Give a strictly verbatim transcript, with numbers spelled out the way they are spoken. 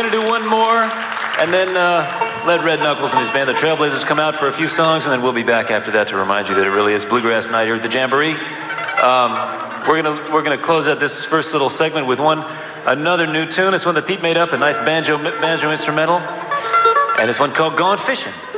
going to do one more, and then uh, let Red Knuckles and his band, the Trailblazers, come out for a few songs, and then we'll be back after that to remind you that it really is Bluegrass Night here at the Jamboree. Um, we're going to we're going to close out this first little segment with one, another new tune. It's one that Pete made up, a nice banjo banjo instrumental, and it's one called Gone Fishing.